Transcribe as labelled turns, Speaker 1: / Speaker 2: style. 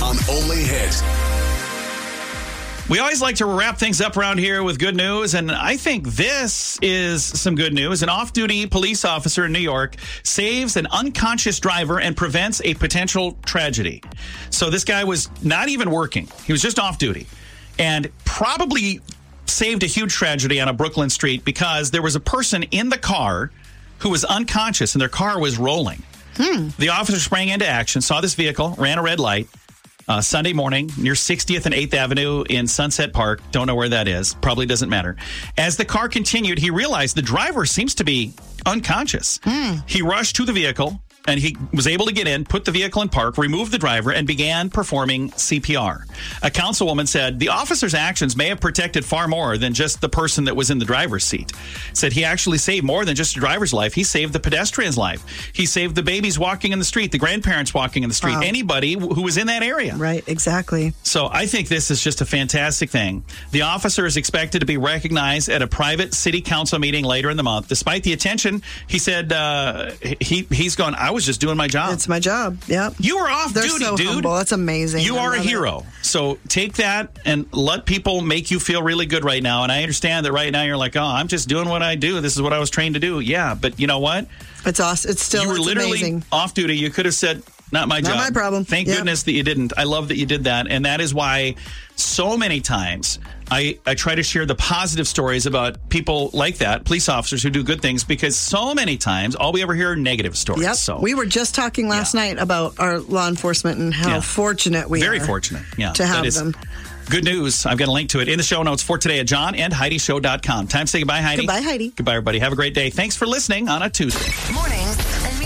Speaker 1: on Only Hit.
Speaker 2: We always like to wrap things up around here with good news, and I think this is some good news. An off-duty police officer in New York saves an unconscious driver and prevents a potential tragedy. So this guy was not even working. He was just off-duty and probably saved a huge tragedy on a Brooklyn street because there was a person in the car who was unconscious and their car was rolling. The officer sprang into action, saw this vehicle, ran a red light. Sunday morning near 60th and 8th Avenue in Sunset Park. Don't know where that is. Probably doesn't matter. As the car continued, he realized the driver seems to be unconscious. He rushed to the vehicle, and he was able to get in, put the vehicle in park, remove the driver, and began performing CPR. A councilwoman said the officer's actions may have protected far more than just the person that was in the driver's seat. Said he actually saved more than just the driver's life. He saved the pedestrian's life. He saved the babies walking in the street, the grandparents walking in the street, anybody who was in that area.
Speaker 3: Right, exactly.
Speaker 2: So I think this is just a fantastic thing. The officer is expected to be recognized at a private city council meeting later in the month. Despite the attention, he said he's gone, I was just doing my job.
Speaker 3: It's my job. Yep.
Speaker 2: You were off
Speaker 3: They're
Speaker 2: duty,
Speaker 3: so
Speaker 2: dude.
Speaker 3: humble. It's amazing.
Speaker 2: You are a hero. So take that and let people make you feel really good right now. And I understand that right now you're like, oh, I'm just doing what I do. This is what I was trained to do. Yeah, but you know what?
Speaker 3: It's awesome. It's still
Speaker 2: you were literally
Speaker 3: amazing.
Speaker 2: Off duty. You could have said, not my job.
Speaker 3: Not my problem.
Speaker 2: Thank goodness that you didn't. I love that you did that. And that is why so many times I try to share the positive stories about people like that, police officers who do good things, because so many times all we ever hear are negative stories.
Speaker 3: Yep.
Speaker 2: So
Speaker 3: we were just talking last night about our law enforcement and how fortunate we are.
Speaker 2: Very fortunate. Yeah.
Speaker 3: To have them.
Speaker 2: Good news. I've got a link to it in the show notes for today at johnandheidishow.com. Time to say goodbye, Heidi.
Speaker 3: Goodbye, Heidi.
Speaker 2: Goodbye, everybody. Have a great day. Thanks for listening on a Tuesday.
Speaker 4: Morning